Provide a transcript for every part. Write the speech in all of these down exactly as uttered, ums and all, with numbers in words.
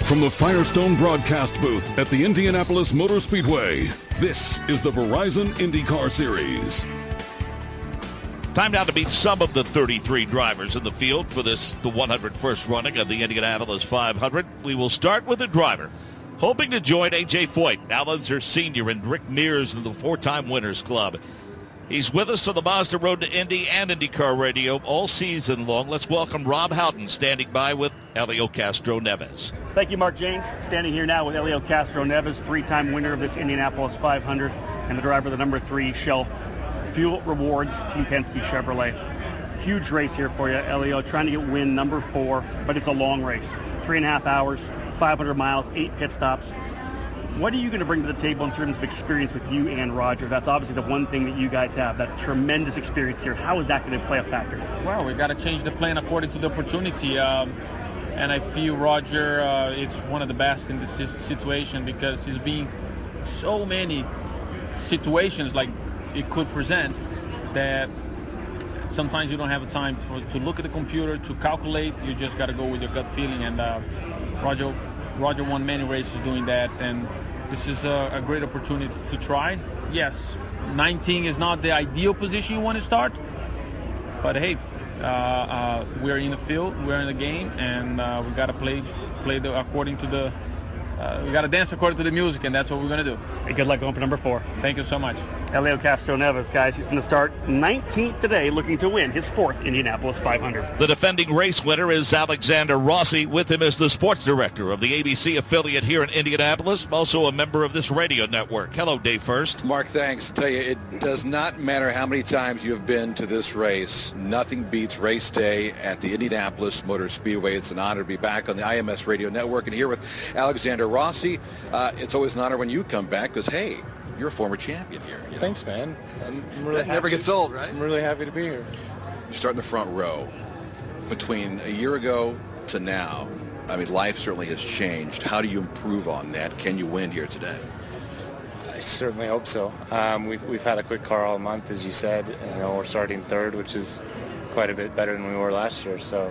From the Firestone broadcast booth at the Indianapolis Motor Speedway, this is the Verizon IndyCar Series. Time now to meet some of the thirty-three drivers in the field for this, the one hundred first running of the Indianapolis five hundred. We will start with a driver hoping to join A J Foyt, Alliser Senior and Rick Mears in the four-time Winners Club. He's with us on the Mazda Road to Indy and IndyCar Radio all season long. Let's welcome Rob Houghton, standing by with Helio Castroneves. Thank you, Mark James. Standing here now with Helio Castroneves, three-time winner of this Indianapolis five hundred, and the driver of the number three Shell Fuel Rewards, Team Penske Chevrolet. Huge race here for you, Helio, trying to get win number four, but it's a long race. Three and a half hours, five hundred miles, eight pit stops. What are you going to bring to the table in terms of experience with you and Roger? That's obviously the one thing that you guys have, that tremendous experience here. How is that going to play a factor? Well, we've got to change the plan according to the opportunity. Um, and I feel Roger uh, is one of the best in this situation because he's been so many situations like it could present that sometimes you don't have the time to, to look at the computer, to calculate. You just got to go with your gut feeling. And uh, Roger, Roger won many races doing that. And this is a, a great opportunity to try. Yes, nineteen is not the ideal position you want to start, but hey, uh, uh, we're in the field, we're in the game, and uh, we got to play play the, according to the. Uh, we got to dance according to the music, and that's what we're going to do. Hey, good luck going for number four. Thank you so much. Helio Castroneves, guys, he's going to start nineteenth today, looking to win his fourth Indianapolis five hundred. The defending race winner is Alexander Rossi. With him is the sports director of the A B C affiliate here in Indianapolis, also a member of this radio network. Hello, Dave First. Mark, thanks. I tell you, it does not matter how many times you've been to this race. Nothing beats race day at the Indianapolis Motor Speedway. It's an honor to be back on the I M S radio network and here with Alexander Rossi. Uh, it's always an honor when you come back because, hey, you're a former champion here. You know? Thanks, man. I'm really that never gets old, right? I'm really happy to be here. You start in the front row. Between a year ago to now, I mean, life certainly has changed. How do you improve on that? Can you win here today? I certainly hope so. Um, we've we've had a quick car all month, as you said. And, you know, we're starting third, which is quite a bit better than we were last year. So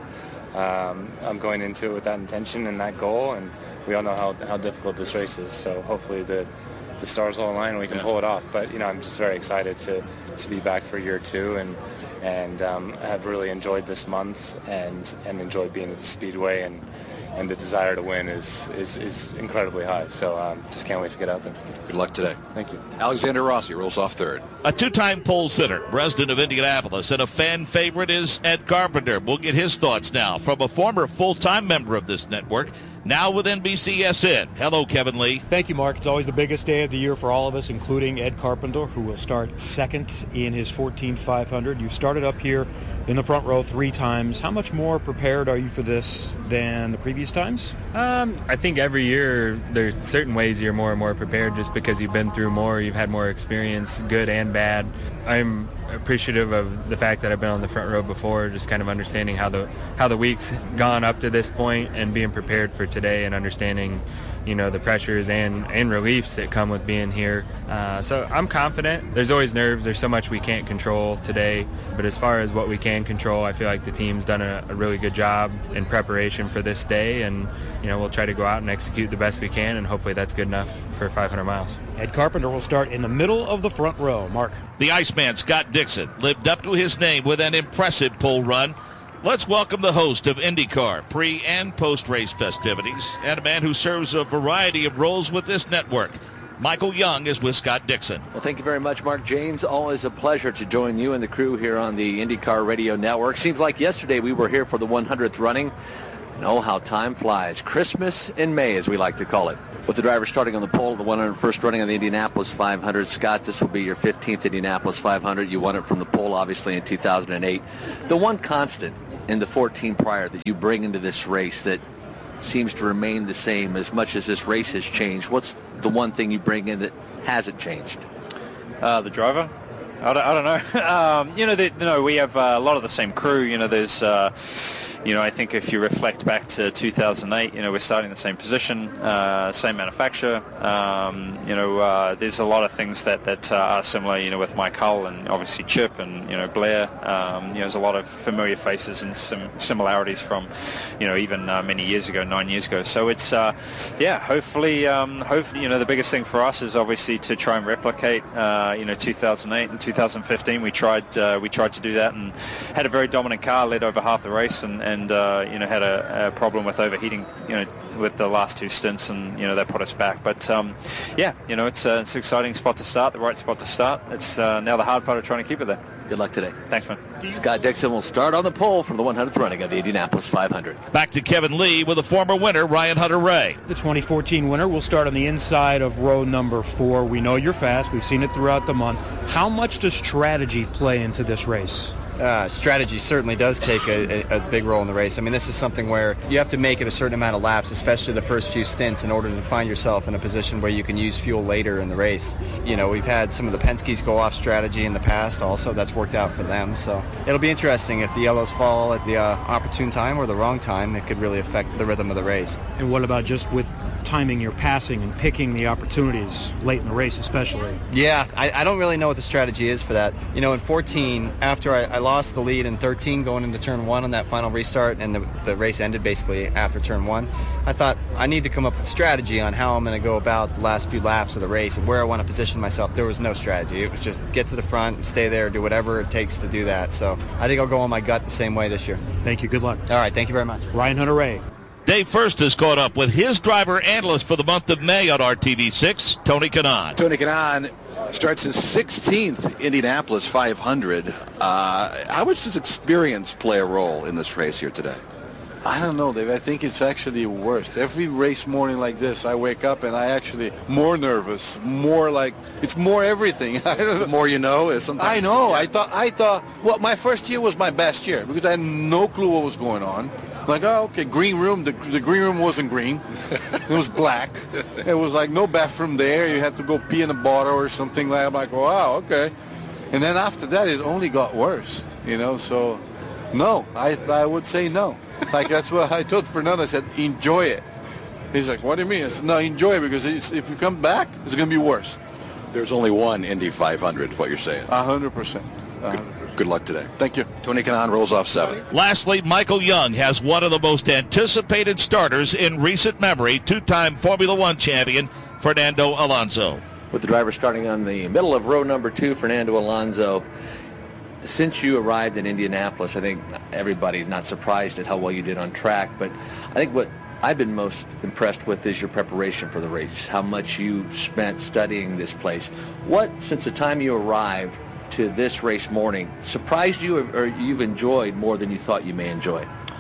um, I'm going into it with that intention and that goal, and we all know how, how difficult this race is. So hopefully the the stars all align and we can yeah. pull it off. But, you know, I'm just very excited to, to be back for year two and and um, have really enjoyed this month and, and enjoyed being at the Speedway, and, and the desire to win is, is, is incredibly high. So um, just can't wait to get out there. Good luck today. Thank you. Alexander Rossi rolls off third. A two-time pole sitter, resident of Indianapolis, and a fan favorite is Ed Carpenter. We'll get his thoughts now from a former full-time member of this network, now with N B C S N. Hello, Kevin Lee. Thank you, Mark. It's always the biggest day of the year for all of us, including Ed Carpenter, who will start second in his fourteen five hundred. You started up here in the front row three times. How much more prepared are you for this than the previous times? Um, I think every year there's certain ways you're more and more prepared just because you've been through more, you've had more experience, good and bad. I'm appreciative of the fact that I've been on the front row before, just kind of understanding how the how the week's gone up to this point and being prepared for today and understanding, you know, the pressures and, and reliefs that come with being here. Uh, so I'm confident. There's always nerves. There's so much we can't control today. But as far as what we can control, I feel like the team's done a, a really good job in preparation for this day. And, you know, we'll try to go out and execute the best we can, and hopefully that's good enough for five hundred miles. Ed Carpenter will start in the middle of the front row. Mark. The Iceman, Scott Dixon, lived up to his name with an impressive pole run. Let's welcome the host of IndyCar pre- and post-race festivities, and a man who serves a variety of roles with this network. Michael Young is with Scott Dixon. Well, thank you very much, Mark James. Always a pleasure to join you and the crew here on the IndyCar Radio Network. Seems like yesterday we were here for the one hundredth running. And oh, how time flies. Christmas in May, as we like to call it. With the driver starting on the pole of the one hundred first running on the Indianapolis five hundred. Scott, this will be your fifteenth Indianapolis five hundred. You won it from the pole, obviously, in two thousand eight. The one constant in the fourteen prior that you bring into this race that seems to remain the same as much as this race has changed, what's the one thing you bring in that hasn't changed? Uh, the driver. I don't, I don't know. um, you know, the, you know, we have uh, a lot of the same crew. You know, there's, uh, you know, I think if you reflect back to two thousand eight, you know, we're starting the same position, uh, same manufacturer. Um, you know, uh, there's a lot of things that, that uh, are similar, you know, with Mike Hull and obviously Chip and, you know, Blair. Um, you know, there's a lot of familiar faces and some similarities from, you know, even uh, many years ago, nine years ago. So it's, uh, yeah, hopefully, um, hopefully, you know, the biggest thing for us is obviously to try and replicate, uh, you know, two thousand eight and two thousand fifteen. We tried, uh, we tried to do that and had a very dominant car, led over half the race, and, and uh, you know, had a, a problem with overheating, you know, with the last two stints, and you know that put us back. But um, yeah, you know, it's, uh, it's an exciting spot to start, the right spot to start. It's uh, now the hard part of trying to keep it there. Good luck today. Thanks, man. Scott Dixon will start on the pole for the one hundredth running of the Indianapolis five hundred. Back to Kevin Lee with a former winner, Ryan Hunter-Reay. The twenty fourteen winner will start on the inside of row number four. We know you're fast. We've seen it throughout the month. How much does strategy play into this race? Uh, strategy certainly does take a, a, a big role in the race. I mean, this is something where you have to make it a certain amount of laps, especially the first few stints, in order to find yourself in a position where you can use fuel later in the race. You know, we've had some of the Penske's go off strategy in the past also. That's worked out for them. So it'll be interesting if the yellows fall at the uh, opportune time or the wrong time. It could really affect the rhythm of the race. And what about just with timing your passing and picking the opportunities late in the race especially? Yeah, I, I don't really know what the strategy is for that. You know, in fourteen, after I, I lost the lead in thirteen going into turn one on that final restart, and the, the race ended basically after turn one, I thought I need to come up with a strategy on how I'm going to go about the last few laps of the race and where I want to position myself. There was no strategy. It was just get to the front, stay there, do whatever it takes to do that. So I think I'll go on my gut the same way this year. Thank you. Good luck. All right. Thank you very much. Ryan Hunter-Reay. Dave First has caught up with his driver analyst for the month of May on R T V six, Tony Kanaan. Tony Kanaan starts his sixteenth Indianapolis five hundred. Uh, how much does experience play a role in this race here today? I don't know, Dave. I think it's actually worse. Every race morning like this, I wake up and I actually more nervous, more like it's more everything. I don't know. The more you know is sometimes. I know. Yeah. I thought. I thought. Well, my first year was my best year because I had no clue what was going on. Like, oh, okay, green room. The, the green room wasn't green. It was black. It was like no bathroom there. You had to go pee in a bottle or something like that. I'm like, wow, okay. And then after that, it only got worse, you know, so no, I I would say no. Like, that's what I told Fernando. I said, enjoy it. He's like, what do you mean? I said, no, enjoy it because it's, if you come back, it's going to be worse. There's only one Indy five hundred, what you're saying. A hundred percent. Good luck today. Thank you. Tony Kanaan rolls off seven. Lastly, Michael Young has one of the most anticipated starters in recent memory, two-time Formula One champion Fernando Alonso. With the driver starting on the middle of row number two, Fernando Alonso. Since you arrived in Indianapolis, I think everybody's not surprised at how well you did on track, but I think what I've been most impressed with is your preparation for the race, how much you spent studying this place. What, since the time you arrived to this race morning, surprised you or, or you've enjoyed more than you thought you may enjoy?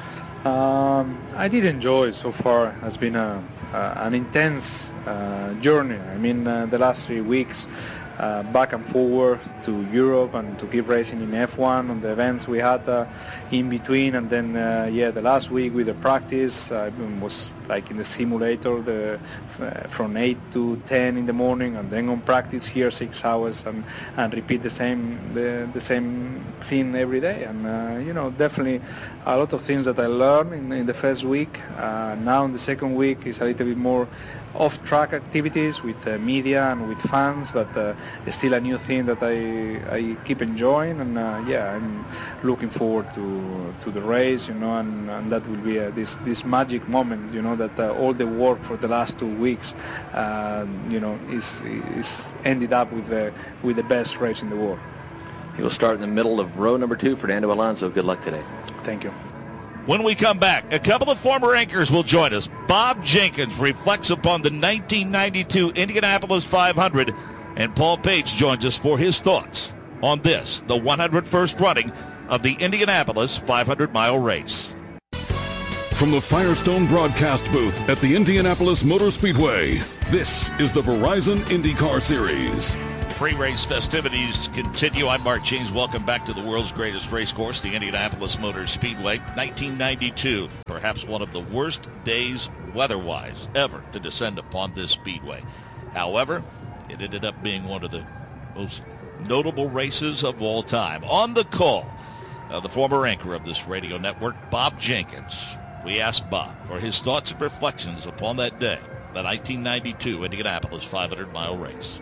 Um, I did enjoy so far. It has been a, uh, an intense uh, journey. I mean, uh, the last three weeks, uh, back and forward to Europe and to keep racing in F one on the events we had uh, in between, and then uh, yeah, the last week with the practice, I uh, was like in the simulator the, uh, from eight to ten in the morning, and then on practice here six hours and, and repeat the same the, the same thing every day. And uh, you know, definitely a lot of things that I learned in, in the first week. Uh, now in the second week is a little bit more off-track activities with uh, media and with fans, but uh, it's still a new thing that I, I keep enjoying, and uh, yeah, I'm looking forward to to the race, you know, and, and that will be uh, this this magic moment, you know, that uh, all the work for the last two weeks, uh, you know, is is ended up with the with the best race in the world. He will start in the middle of row number two, Fernando Alonso. Good luck today. Thank you. When we come back, a couple of former anchors will join us. Bob Jenkins reflects upon the nineteen ninety-two Indianapolis five hundred, and Paul Page joins us for his thoughts on this, the one hundred first running of the Indianapolis five hundred mile race. From the Firestone broadcast booth at the Indianapolis Motor Speedway, this is the Verizon IndyCar Series. Pre-race festivities continue. I'm Mark James. Welcome back to the world's greatest race course, the Indianapolis Motor Speedway. nineteen ninety-two, perhaps one of the worst days weather-wise ever to descend upon this speedway. However, it ended up being one of the most notable races of all time. On the call, uh, the former anchor of this radio network, Bob Jenkins. We asked Bob for his thoughts and reflections upon that day, the nineteen ninety-two Indianapolis five hundred mile race.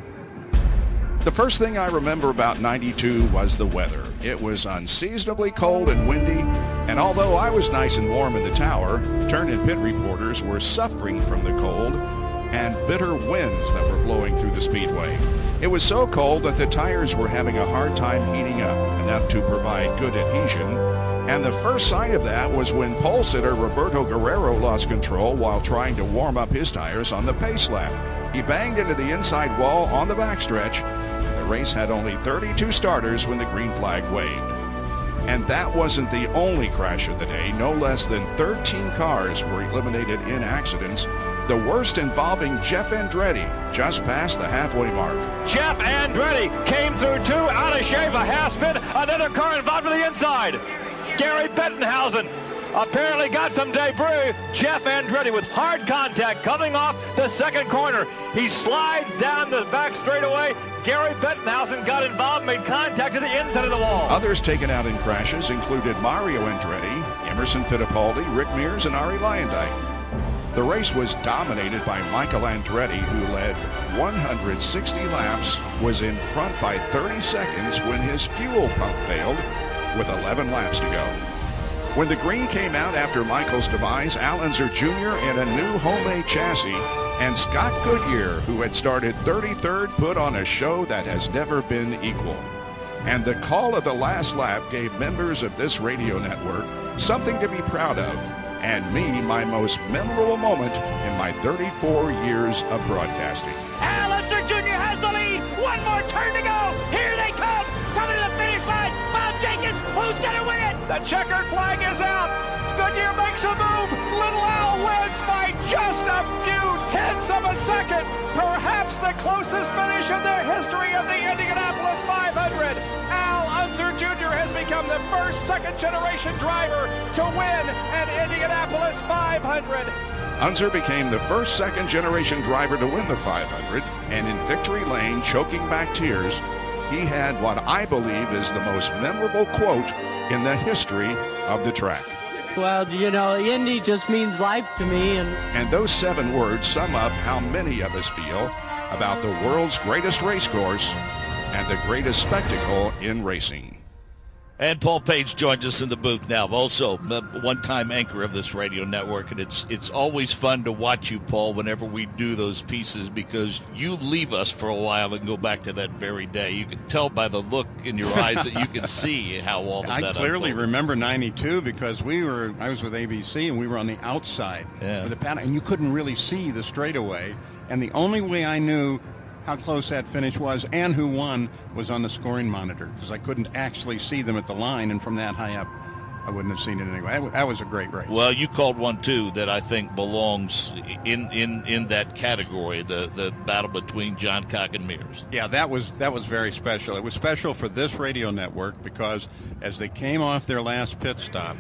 The first thing I remember about ninety-two was the weather. It was unseasonably cold and windy, and although I was nice and warm in the tower, turn and pit reporters were suffering from the cold and bitter winds that were blowing through the speedway. It was so cold that the tires were having a hard time heating up enough to provide good adhesion, and the first sign of that was when pole sitter Roberto Guerrero lost control while trying to warm up his tires on the pace lap. He banged into the inside wall on the backstretch. The race had only thirty-two starters when the green flag waved. And that wasn't the only crash of the day. No less than thirteen cars were eliminated in accidents, the worst involving Jeff Andretti just past the halfway mark. Jeff Andretti came through two out of shape, a half spin, another car involved to the inside. Gary Bettenhausen apparently got some debris. Jeff Andretti with hard contact coming off the second corner. He slides down the back straightaway. Gary Bettenhausen got involved, made contact to the inside of the wall. Others taken out in crashes included Mario Andretti, Emerson Fittipaldi, Rick Mears, and Arie Luyendyk. The race was dominated by Michael Andretti, who led one hundred sixty laps, was in front by thirty seconds when his fuel pump failed, with eleven laps to go. When the green came out after Michael's demise, Al Unser Junior in a new homemade chassis, and Scott Goodyear, who had started thirty-third, put on a show that has never been equal. And the call of the last lap gave members of this radio network something to be proud of, and me my most memorable moment in my thirty-four years of broadcasting. Al Unser Junior has the lead. One more turn to go. Here they come. Coming to the finish line. Bob Jenkins, who's going to win it? The checkered flag is out. Goodyear makes a move. Little Al wins by just a few tenths of a second. Perhaps the closest finish in the history of the Indianapolis five hundred. Al Unser Junior has become the first second-generation driver to win an Indianapolis five hundred. Unser became the first second-generation driver to win the five hundred, and in victory lane, choking back tears, he had what I believe is the most memorable quote in the history of the track. Well, you know, Indy just means life to me. And, and those seven words sum up how many of us feel about the world's greatest race course and the greatest spectacle in racing. And Paul Page joins us in the booth now, also a one-time anchor of this radio network. And it's it's always fun to watch you, Paul, whenever we do those pieces, because you leave us for a while and go back to that very day. You can tell by the look in your eyes that you can see how all of I that clearly unfolded. remember ninety-two because we were I was with A B C and we were on the outside yeah. with the paddock, and you couldn't really see the straightaway. And the only way I knew how close that finish was and who won was on the scoring monitor, because I couldn't actually see them at the line, and from that high up I wouldn't have seen it anyway. That, that was a great race. Well, you called one too that I think belongs in, in, in that category, the, the battle between Johncock and Mears. Yeah, that was that was very special. It was special for this radio network because as they came off their last pit stop,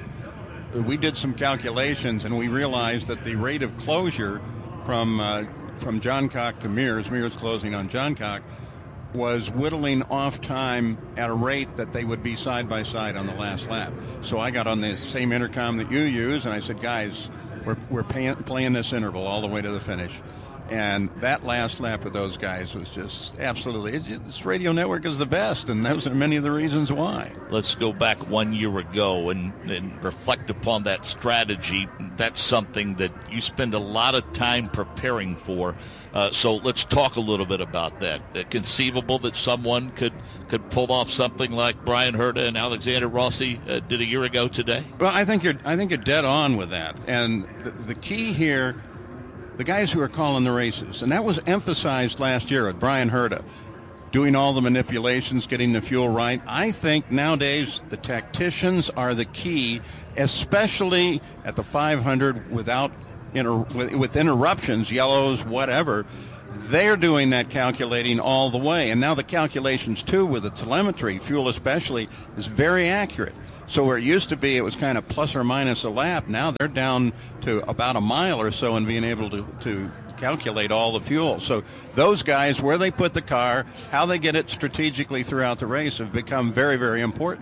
we did some calculations and we realized that the rate of closure from uh, from Johncock to Mears, Mears closing on Johncock, was whittling off time at a rate that they would be side by side on the last lap. So I got on the same intercom that you use, and I said, guys, we're, we're pay- playing this interval all the way to the finish. And that last lap with those guys was just absolutely, it, this radio network is the best, and those are many of the reasons why. Let's go back one year ago and, and reflect upon that strategy. That's something that you spend a lot of time preparing for. Uh, so let's talk a little bit about that. Uh, conceivable that someone could, could pull off something like Brian Herta and Alexander Rossi uh, did a year ago today? Well, I think you're I think you're dead on with that. And the, the key here, the guys who are calling the races, and that was emphasized last year at Brian Herta, doing all the manipulations, getting the fuel right. I think nowadays the tacticians are the key, especially at the five hundred without inter- with, with interruptions, yellows, whatever. They're doing that calculating all the way. And now the calculations, too, with the telemetry, fuel especially, is very accurate. So where it used to be, it was kind of plus or minus a lap. Now they're down to about a mile or so in being able to, to calculate all the fuel. So those guys, where they put the car, how they get it strategically throughout the race, have become very, very important.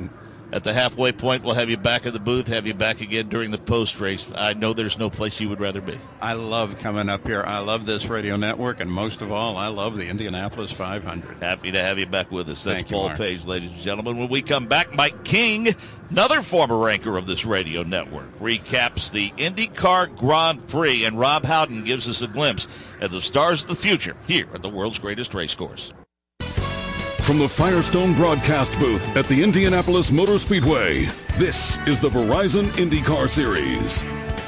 At the halfway point, we'll have you back in the booth, have you back again during the post-race. I know there's no place you would rather be. I love coming up here. I love this radio network, and most of all, I love the Indianapolis five hundred. Happy to have you back with us. That's Thank you, Paul Mark. Page, ladies and gentlemen. When we come back, Mike King, another former anchor of this radio network, recaps the IndyCar Grand Prix, and Rob Howden gives us a glimpse at the stars of the future here at the world's greatest race course. From the Firestone broadcast booth at the Indianapolis Motor Speedway, this is the Verizon IndyCar Series.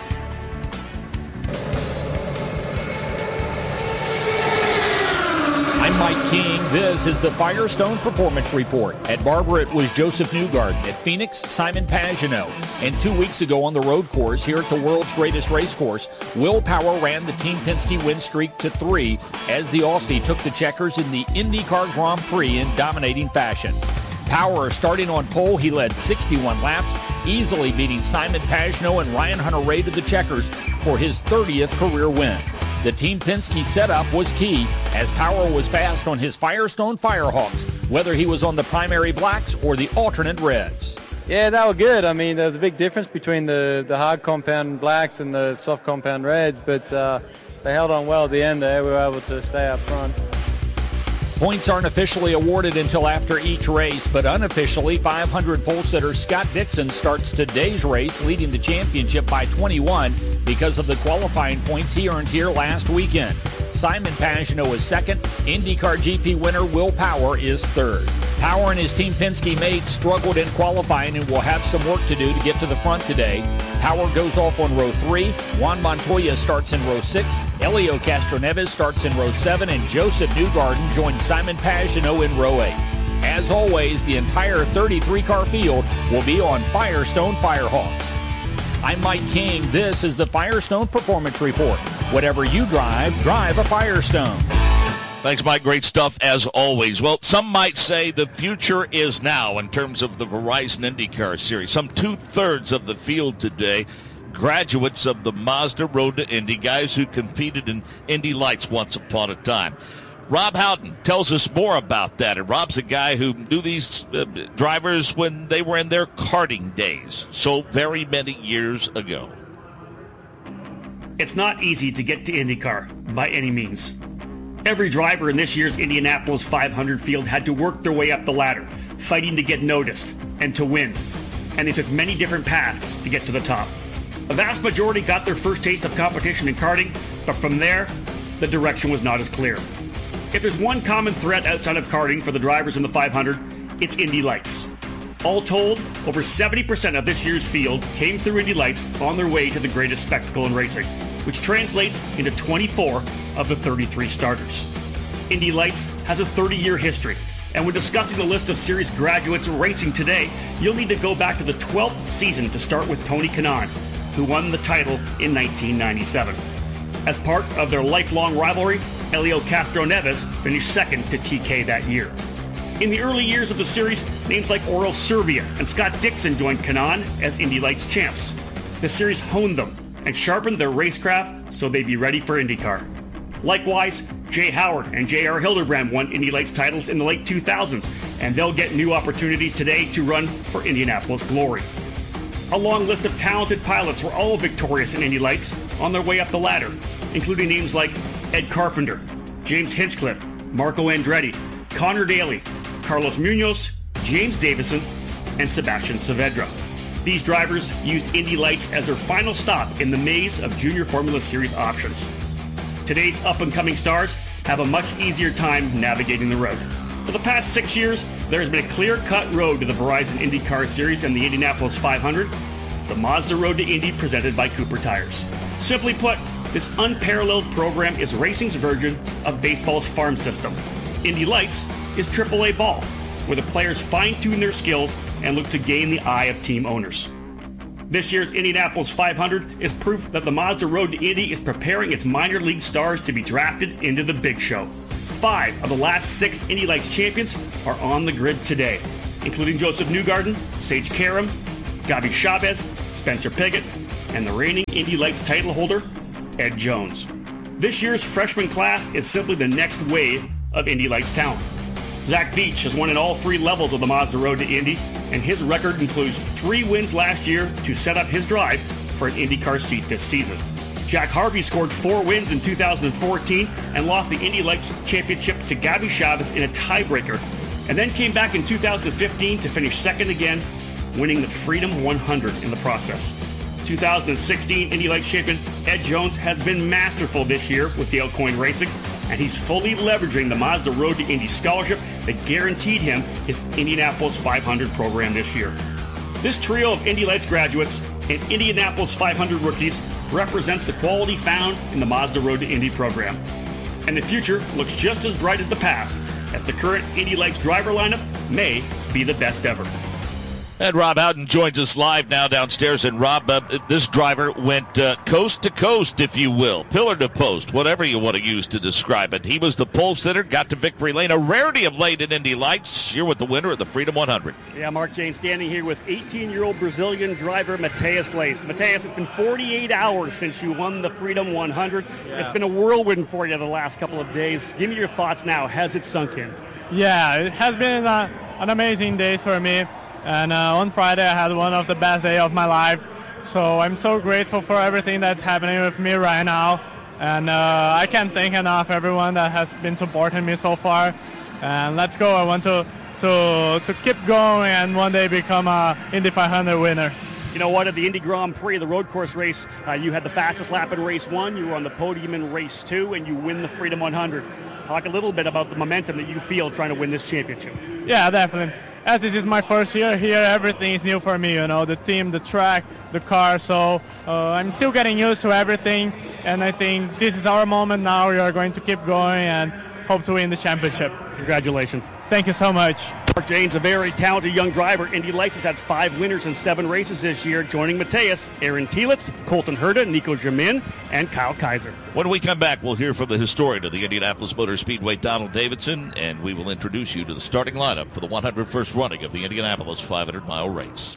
I'm Mike King. This is the Firestone Performance Report. At Barber, it was Joseph Newgarden. At Phoenix, Simon Pagenaud. And two weeks ago on the road course here at the world's greatest race course, Will Power ran the Team Penske win streak to three as the Aussie took the checkers in the IndyCar Grand Prix in dominating fashion. Power starting on pole, he led sixty-one laps, easily beating Simon Pagenaud and Ryan Hunter-Reay to the checkers for his thirtieth career win. The Team Penske setup was key as Power was fast on his Firestone Firehawks, whether he was on the primary blacks or the alternate reds. Yeah, they were good. I mean, there's a big difference between the, the hard compound blacks and the soft compound reds, but uh, they held on well at the end there. We were able to stay up front. Points aren't officially awarded until after each race, but unofficially, five hundred pole sitter Scott Dixon starts today's race, leading the championship by twenty-one because of the qualifying points he earned here last weekend. Simon Pagenaud is second. IndyCar G P winner Will Power is third. Power and his Team Penske mates struggled in qualifying and will have some work to do to get to the front today. Power goes off on row three. Juan Montoya starts in row six. Helio Castroneves starts in row seven. And Joseph Newgarden joins Simon Pagenaud in row eight. As always, the entire thirty-three car field will be on Firestone Firehawks. I'm Mike King. This is the Firestone Performance Report. Whatever you drive, drive a Firestone. Thanks, Mike. Great stuff as always. Well, some might say the future is now in terms of the Verizon IndyCar Series. Some two-thirds of the field today, graduates of the Mazda Road to Indy, guys who competed in Indy Lights once upon a time. Rob Howden tells us more about that. And Rob's a guy who knew these uh, drivers when they were in their karting days, so very many years ago. It's not easy to get to IndyCar by any means. Every driver in this year's Indianapolis five hundred field had to work their way up the ladder, fighting to get noticed and to win. And they took many different paths to get to the top. A vast majority got their first taste of competition in karting, but from there, the direction was not as clear. If there's one common thread outside of karting for the drivers in the five hundred, it's Indy Lights. All told, over seventy percent of this year's field came through Indy Lights on their way to the greatest spectacle in racing, which translates into twenty-four of the thirty-three starters. Indy Lights has a thirty-year history, and when discussing the list of series graduates racing today, you'll need to go back to the twelfth season to start with Tony Kanaan, who won the title in nineteen ninety-seven. As part of their lifelong rivalry, Helio Castroneves finished second to T K that year. In the early years of the series, names like Oral Servia and Scott Dixon joined Kanaan as Indy Lights champs. The series honed them and sharpened their racecraft so they'd be ready for IndyCar. Likewise, Jay Howard and J R Hildebrand won Indy Lights titles in the late two thousands, and they'll get new opportunities today to run for Indianapolis Glory. A long list of talented pilots were all victorious in Indy Lights on their way up the ladder, including names like Ed Carpenter, James Hinchcliffe, Marco Andretti, Connor Daly, Carlos Munoz, James Davison, and Sebastian Saavedra. These drivers used Indy Lights as their final stop in the maze of Junior Formula Series options. Today's up-and-coming stars have a much easier time navigating the road. For the past six years, there has been a clear-cut road to the Verizon IndyCar Series and the Indianapolis five hundred, the Mazda Road to Indy presented by Cooper Tires. Simply put, this unparalleled program is racing's version of baseball's farm system. Indy Lights is triple A ball, where the players fine-tune their skills and look to gain the eye of team owners. This year's Indianapolis five hundred is proof that the Mazda Road to Indy is preparing its minor league stars to be drafted into the big show. Five of the last six Indy Lights champions are on the grid today, including Joseph Newgarden, Sage Karam, Gabi Chavez, Spencer Pigot, and the reigning Indy Lights title holder, Ed Jones. This year's freshman class is simply the next wave of Indy Lights talent. Zach Beach has won at all three levels of the Mazda Road to Indy, and his record includes three wins last year to set up his drive for an IndyCar seat this season. Jack Harvey scored four wins in two thousand fourteen and lost the Indy Lights Championship to Gabby Chavez in a tiebreaker, and then came back in two thousand fifteen to finish second again, winning the Freedom one hundred in the process. two thousand sixteen Indy Lights champion Ed Jones has been masterful this year with Dale Coyne Racing, and he's fully leveraging the Mazda Road to Indy scholarship that guaranteed him his Indianapolis five hundred program this year. This trio of Indy Lights graduates and Indianapolis five hundred rookies represents the quality found in the Mazda Road to Indy program. And the future looks just as bright as the past, as the current Indy Lights driver lineup may be the best ever. And Rob Howden joins us live now downstairs. And Rob, uh, this driver went uh, coast to coast, if you will, pillar to post, whatever you want to use to describe it. He was the pole sitter, got to victory lane, a rarity of late in Indy Lights. You're with the winner of the Freedom one hundred. Yeah, Mark Jane standing here with eighteen-year-old Brazilian driver Matheus Leite. Matheus, it's been forty-eight hours since you won the Freedom one hundred. Yeah. It's been a whirlwind for you the last couple of days. Give me your thoughts now. Has it sunk in? Yeah, it has been uh, an amazing day for me. And uh, on Friday, I had one of the best days of my life. So I'm so grateful for everything that's happening with me right now. And uh, I can't thank enough everyone that has been supporting me so far. And let's go. I want to to to keep going and one day become a Indy five hundred winner. You know what, at the Indy Grand Prix, the road course race, uh, you had the fastest lap in race one, you were on the podium in race two, and you win the Freedom one hundred. Talk a little bit about the momentum that you feel trying to win this championship. Yeah, definitely. As this is my first year here, everything is new for me, you know, the team, the track, the car, so uh, I'm still getting used to everything, and I think this is our moment now. We are going to keep going and hope to win the championship. Congratulations. Thank you so much. Mark Jane's a very talented young driver. Indy Lights has had five winners in seven races this year, joining Matheus, Aaron Telitz, Colton Herta, Nico Jamin, and Kyle Kaiser. When we come back, we'll hear from the historian of the Indianapolis Motor Speedway, Donald Davidson, and we will introduce you to the starting lineup for the one hundred first running of the Indianapolis five hundred mile race.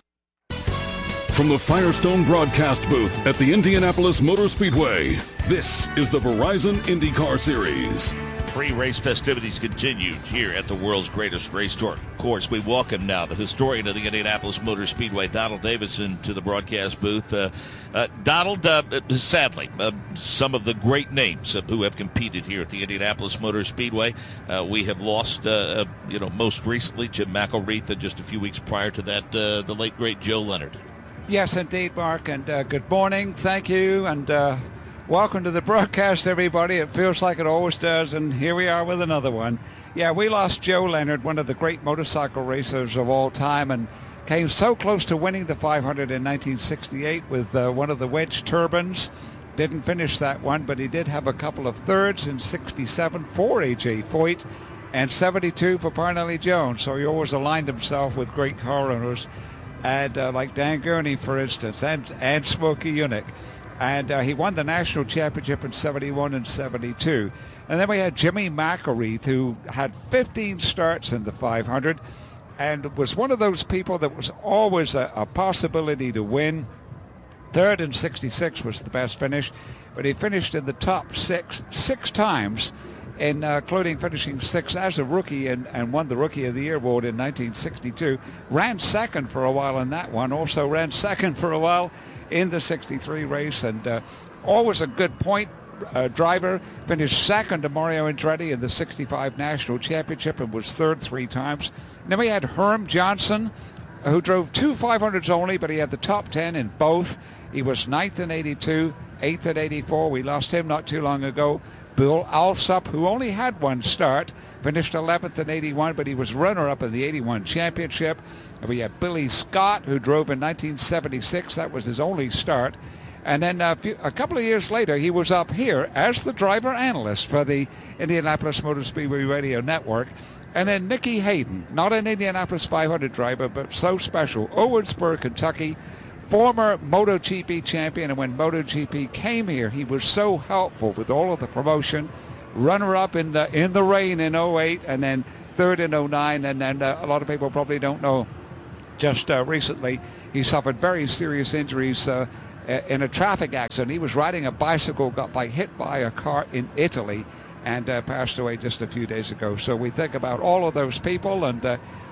From the Firestone broadcast booth at the Indianapolis Motor Speedway, this is the Verizon IndyCar Series. Pre-race festivities continued here at the world's greatest racetrack. Of course, we welcome now the historian of the Indianapolis Motor Speedway, Donald Davidson, to the broadcast booth. Uh, uh, Donald, uh, sadly, uh, some of the great names uh, who have competed here at the Indianapolis Motor Speedway, uh, we have lost, uh, uh, you know, most recently Jim McElreath, and just a few weeks prior to that, uh, the late, great Joe Leonard. Yes, indeed, Mark, and uh, good morning. Thank you, and uh, welcome to the broadcast, everybody. It feels like it always does, and here we are with another one. Yeah, we lost Joe Leonard, one of the great motorcycle racers of all time, and came so close to winning the five hundred in nineteen sixty-eight with uh, one of the wedge turbines. Didn't finish that one, but he did have a couple of thirds in sixty-seven for A J Foyt and seventy-two for Parnelli Jones, so he always aligned himself with great car owners, and uh, like Dan Gurney, for instance, and, and Smokey Yunick. And uh, he won the national championship in seventy-one and seventy-two. And then we had Jimmy McElreath, who had fifteen starts in the five hundred and was one of those people that was always a, a possibility to win. Third in sixty-six was the best finish, but he finished in the top six six times, in, uh, including finishing sixth as a rookie and, and won the Rookie of the Year award in nineteen sixty-two. Ran second for a while in that one, also ran second for a while in the sixty-three race, and uh, always a good point uh, driver. Finished second to Mario Andretti in the sixty-five National Championship and was third three times. And then we had Herm Johnson, uh, who drove two five hundreds only, but he had the top ten in both. He was ninth in eighty-two, eighth in eighty-four. We lost him not too long ago. Bill Alsop, who only had one start, finished eleventh in eighty-one, but he was runner-up in the eighty-one championship. And we had Billy Scott, who drove in nineteen seventy-six. That was his only start. And then a, few, a couple of years later, he was up here as the driver analyst for the Indianapolis Motor Speedway Radio Network. And then Nicky Hayden, not an Indianapolis five hundred driver, but so special, Owensboro, Kentucky, former MotoGP champion, and when MotoGP came here, he was so helpful with all of the promotion. Runner-up in the in the rain in oh eight, and then third in oh nine, and then uh, a lot of people probably don't know, just uh, recently he suffered very serious injuries uh, in a traffic accident. He was riding a bicycle, got by hit by a car in Italy, and uh, passed away just a few days ago. So we think about all of those people, and uh,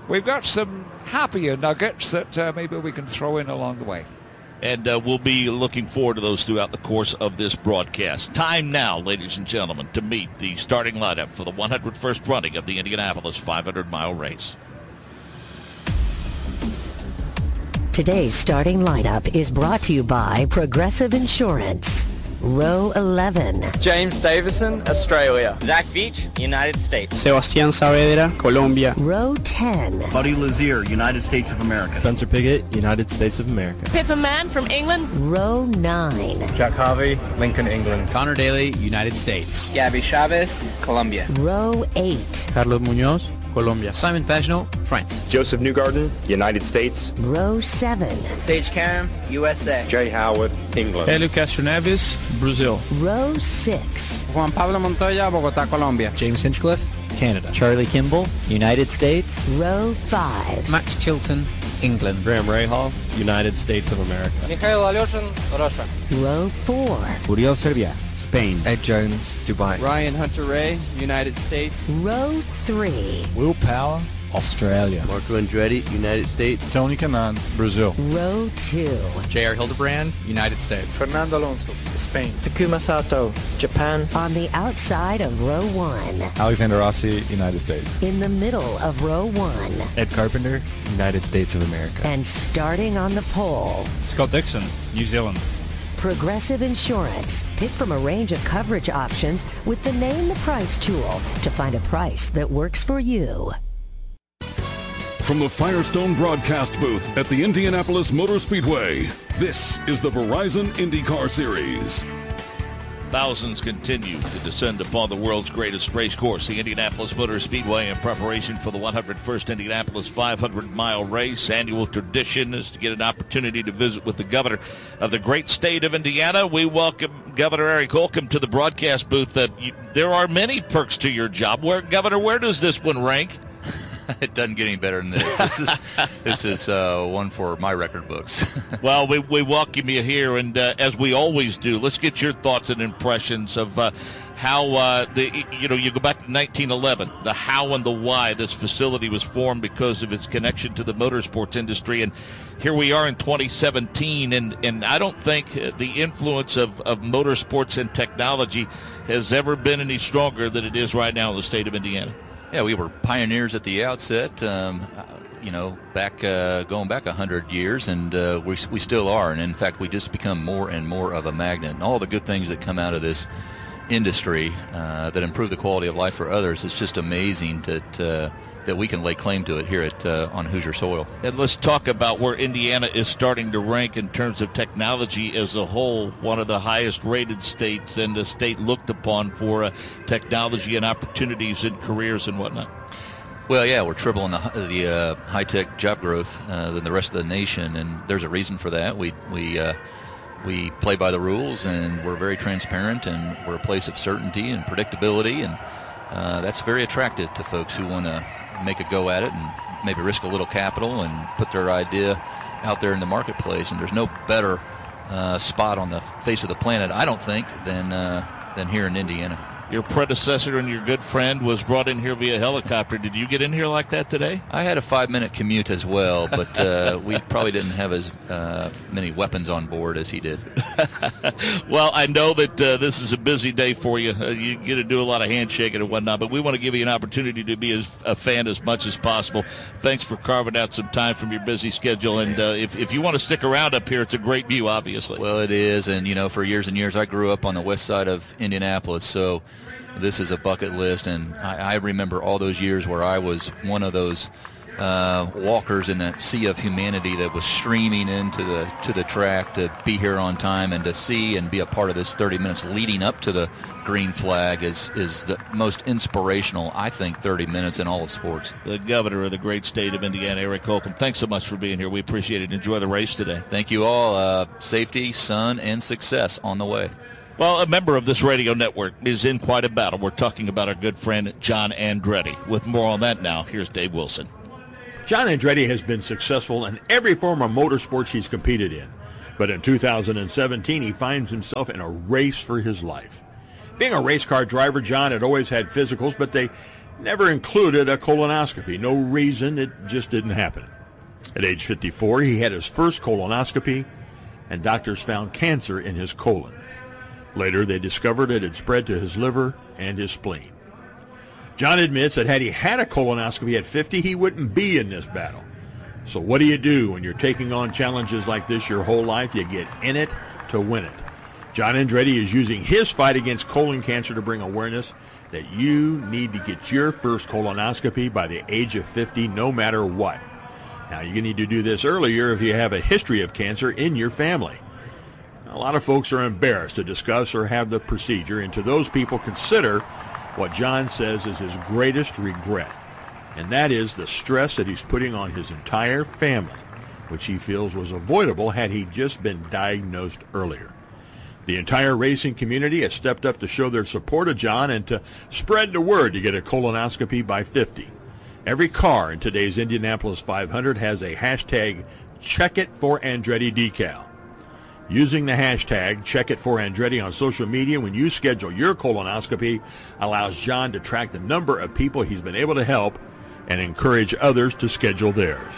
we've got some happier nuggets that uh, maybe we can throw in along the way. And uh, we'll be looking forward to those throughout the course of this broadcast. Time now, ladies and gentlemen, to meet the starting lineup for the one hundred first running of the Indianapolis five hundred mile race. Today's starting lineup is brought to you by Progressive Insurance. Row eleven. James Davison, Australia. Zach Beach, United States. Sebastián Saavedra, Colombia. Row ten. Buddy Lazier, United States of America. Spencer Piggott, United States of America. Pippa Mann from England. Row nine. Jack Harvey, Lincoln, England. Connor Daly, United States. Gabby Chavez, Colombia. Row eight. Carlos Muñoz, Colombia. Simon Pagenaud, France. Joseph Newgarden, United States. Row seven. Sage Karam, U S A. Jay Howard, England. Helio Castroneves, Brazil. Row six. Juan Pablo Montoya, Bogotá, Colombia. James Hinchcliffe, Canada. Charlie Kimball, United States. Row five. Max Chilton, England. Graham Rahal, United States of America. Mikhail Alyoshin, Russia. Row four. Uriel Serbia, Spain. Ed Jones, Dubai. Ryan Hunter-Reay, United States. Row three. Will Power, Australia. Marco Andretti, United States. Tony Kanaan, Brazil. Row two. J R Hildebrand, United States. Fernando Alonso, Spain. Takuma Sato, Japan. On the outside of row one. Alexander Rossi, United States. In the middle of row one. Ed Carpenter, United States of America. And starting on the pole. Scott Dixon, New Zealand. Progressive Insurance. Pick from a range of coverage options with the Name the Price tool to find a price that works for you. From the Firestone broadcast booth at the Indianapolis Motor Speedway, this is the Verizon IndyCar Series. Thousands continue to descend upon the world's greatest race course, the Indianapolis Motor Speedway, in preparation for the one hundred first Indianapolis five hundred mile race. Annual tradition is to get an opportunity to visit with the governor of the great state of Indiana. We welcome Governor Eric Holcomb to the broadcast booth. That you, there are many perks to your job. Where, Governor, where does this one rank? It doesn't get any better than this. This is this is uh, one for my record books. Well, we, we welcome you here, and uh, as we always do, let's get your thoughts and impressions of uh, how uh, the you know you go back to nineteen eleven, the how and the why this facility was formed because of its connection to the motorsports industry, and here we are in twenty seventeen, and, and I don't think the influence of, of motorsports and technology has ever been any stronger than it is right now in the state of Indiana. Yeah, we were pioneers at the outset, um, you know, back uh, going back one hundred years, and uh, we, we still are. And, in fact, we just become more and more of a magnet. And all the good things that come out of this industry uh, that improve the quality of life for others, it's just amazing that, uh, that we can lay claim to it here at uh, on Hoosier soil. And let's talk about where Indiana is starting to rank in terms of technology as a whole, one of the highest rated states and a state looked upon for uh, technology and opportunities and careers and whatnot. Well, yeah, we're tripling the, the uh, high-tech job growth uh, than the rest of the nation, and there's a reason for that. We we uh, we play by the rules, and we're very transparent, and we're a place of certainty and predictability, and uh, that's very attractive to folks who want to make a go at it and maybe risk a little capital and put their idea out there in the marketplace. And there's no better uh, spot on the face of the planet, I don't think, than uh, than here in Indiana. Your predecessor and your good friend was brought in here via helicopter. Did you get in here like that today? I had a five-minute commute as well, but uh, we probably didn't have as uh, many weapons on board as he did. Well, I know that uh, this is a busy day for you. Uh, you get to do a lot of handshaking and whatnot, but we want to give you an opportunity to be as, a fan as much as possible. Thanks for carving out some time from your busy schedule, and uh, if, if you want to stick around up here, it's a great view, obviously. Well, it is, and, you know, for years and years, I grew up on the west side of Indianapolis, so this is a bucket list, and I, I remember all those years where I was one of those uh, walkers in that sea of humanity that was streaming into the to the track to be here on time and to see and be a part of this thirty minutes leading up to the green flag is is the most inspirational, I think, thirty minutes in all of sports. The governor of the great state of Indiana, Eric Holcomb, thanks so much for being here. We appreciate it. Enjoy the race today. Thank you all. Uh, safety, sun, and success on the way. Well, a member of this radio network is in quite a battle. We're talking about our good friend John Andretti. With more on that now, here's Dave Wilson. John Andretti has been successful in every form of motorsports he's competed in. But in two thousand seventeen, he finds himself in a race for his life. Being a race car driver, John had always had physicals, but they never included a colonoscopy. No reason, it just didn't happen. At age fifty-four, he had his first colonoscopy, and doctors found cancer in his colon. Later, they discovered it had spread to his liver and his spleen. John admits that had he had a colonoscopy at fifty, he wouldn't be in this battle. So what do you do when you're taking on challenges like this your whole life? You get in it to win it. John Andretti is using his fight against colon cancer to bring awareness that you need to get your first colonoscopy by the age of fifty, no matter what. Now, you need to do this earlier if you have a history of cancer in your family. A lot of folks are embarrassed to discuss or have the procedure, and to those people, consider what John says is his greatest regret, and that is the stress that he's putting on his entire family, which he feels was avoidable had he just been diagnosed earlier. The entire racing community has stepped up to show their support of John and to spread the word to get a colonoscopy by fifty. Every car in today's Indianapolis five hundred has a hashtag Check It For Andretti decal. Using the hashtag Check It For Andretti on social media when you schedule your colonoscopy allows John to track the number of people he's been able to help and encourage others to schedule theirs.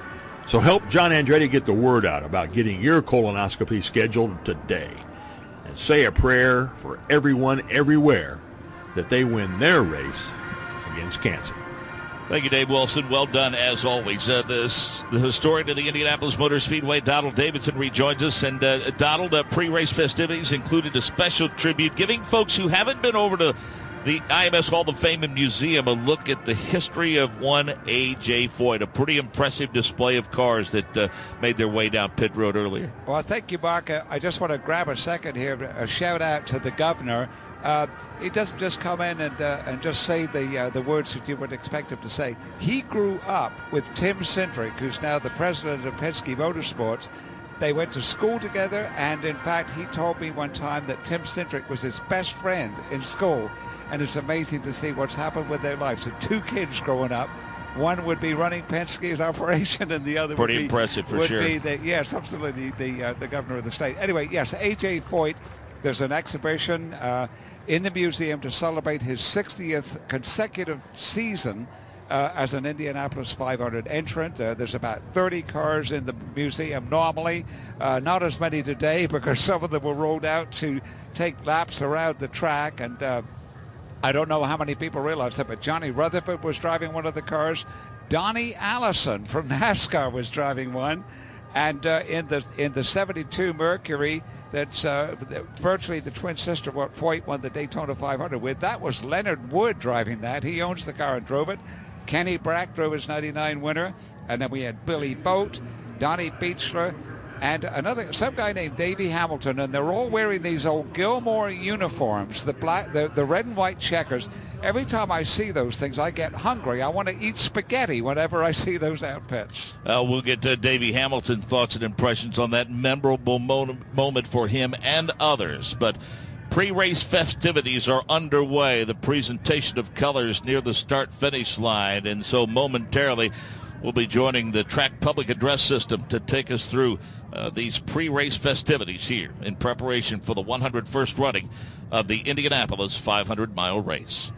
So help John Andretti get the word out about getting your colonoscopy scheduled today. And say a prayer for everyone everywhere that they win their race against cancer. Thank you, Dave Wilson. Well done, as always. Uh, this, the historian of the Indianapolis Motor Speedway, Donald Davidson, rejoins us. And, uh, Donald, uh, pre-race festivities included a special tribute, giving folks who haven't been over to the I M S Hall of Fame and Museum a look at the history of one A J Foyt, a pretty impressive display of cars that uh, made their way down pit road earlier. Well, thank you, Mark. Uh, I just want to grab a second here, a shout-out to the governor. Uh, he doesn't just come in and uh, and just say the uh, the words that you would expect him to say. He grew up with Tim Cindric, who's now the president of Penske Motorsports. They went to school together, and in fact, he told me one time that Tim Cindric was his best friend in school. And it's amazing to see what's happened with their lives. So two kids growing up. One would be running Penske's operation, and the other pretty would be impressive for would sure. Be the, yes, absolutely the uh, the governor of the state. Anyway, yes, A J Foyt. There's an exhibition uh, in the museum to celebrate his sixtieth consecutive season uh, as an Indianapolis five hundred entrant. Uh, there's about thirty cars in the museum normally. Uh, not as many today because some of them were rolled out to take laps around the track. And uh, I don't know how many people realize that, but Johnny Rutherford was driving one of the cars. Donnie Allison from NASCAR was driving one. And uh, in the in the seventy-two Mercury, that's uh, virtually the twin sister what Foyt won the Daytona five hundred with. That was Leonard Wood driving that. He owns the car and drove it. Kenny Brack drove his ninety-nine winner. And then we had Billy Boat, Donnie Beechler, and another some guy named Davey Hamilton. And they're all wearing these old Gilmore uniforms, the black, the, the red and white checkers. Every time I see those things, I get hungry. I want to eat spaghetti whenever I see those outfits. Uh, we'll get to Davey Hamilton's thoughts and impressions on that memorable mo- moment for him and others. But pre-race festivities are underway, the presentation of colors near the start-finish line. And so momentarily, we'll be joining the track public address system to take us through uh, these pre-race festivities here in preparation for the one hundred first running of the Indianapolis five hundred mile race.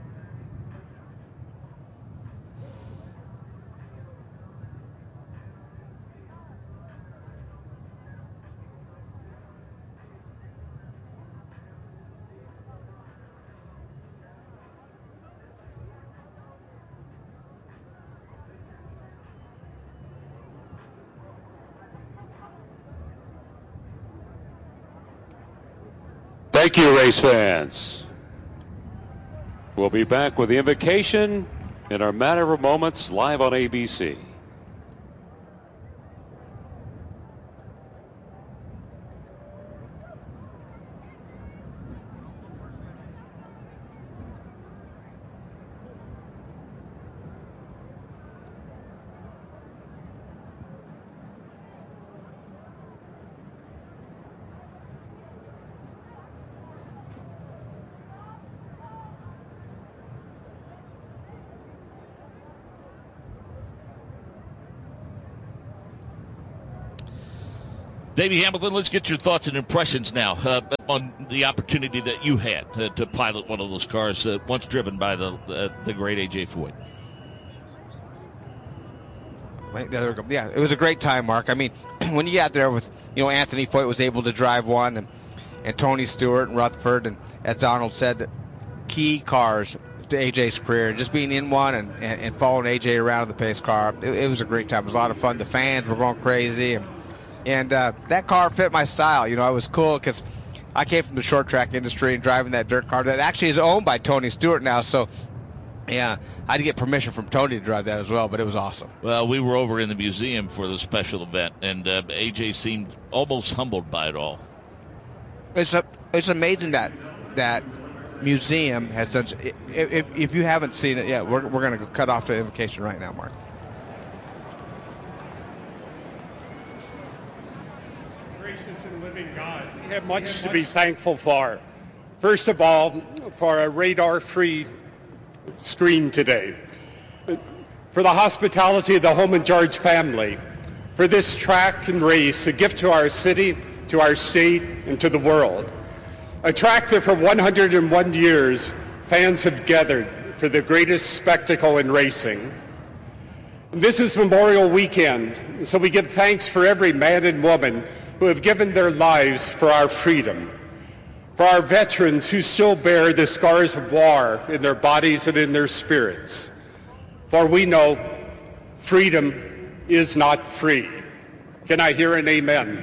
Thank you, race fans. We'll be back with the invocation in our matter of moments live on A B C. Davey Hamilton, let's get your thoughts and impressions now uh, on the opportunity that you had uh, to pilot one of those cars uh, once driven by the uh, the great A J Foyt. Yeah, it was a great time, Mark. I mean, when you got there with, you know, Anthony Foyt was able to drive one, and, and Tony Stewart and Rutherford, and as Donald said, key cars to A J's career. Just being in one and, and, and following A J around in the pace car, it, it was a great time. It was a lot of fun. The fans were going crazy, and and uh, that car fit my style. You know, it was cool because I came from the short track industry and driving that dirt car that actually is owned by Tony Stewart now. So, yeah, I had to get permission from Tony to drive that as well, but it was awesome. Well, we were over in the museum for the special event, and uh, A J seemed almost humbled by it all. It's a, it's amazing that that museum has done. If, if you haven't seen it yet, we're, we're going to cut off the invocation right now, Mark. Gracious and living God, we have much to be thankful for. First of all, for a radar-free screen today, for the hospitality of the Holman George family, for this track and race, a gift to our city, to our state, and to the world. A track that for one hundred one years, fans have gathered for the greatest spectacle in racing. This is Memorial Weekend, so we give thanks for every man and woman who have given their lives for our freedom, for our veterans who still bear the scars of war in their bodies and in their spirits. For we know freedom is not free. Can I hear an amen?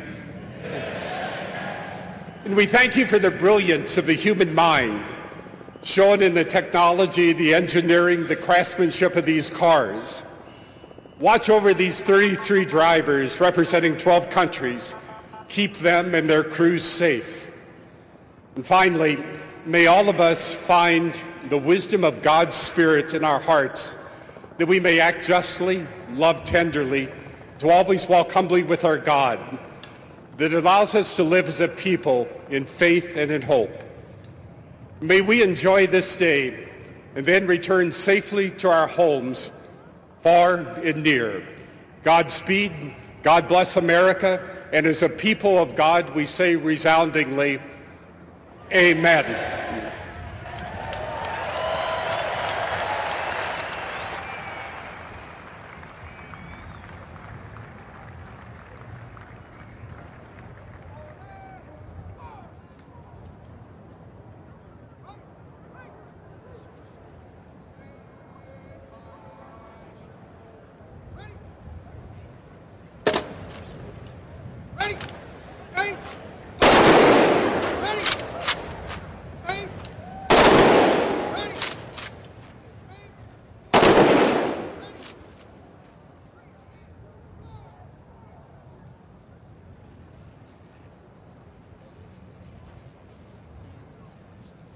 And we thank you for the brilliance of the human mind shown in the technology, the engineering, the craftsmanship of these cars. Watch over these thirty-three drivers representing twelve countries. Keep them and their crews safe. And finally, may all of us find the wisdom of God's Spirit in our hearts, that we may act justly, love tenderly, to always walk humbly with our God, that allows us to live as a people in faith and in hope. May we enjoy this day and then return safely to our homes, far and near. Godspeed, God bless America, and as a people of God, we say resoundingly, amen.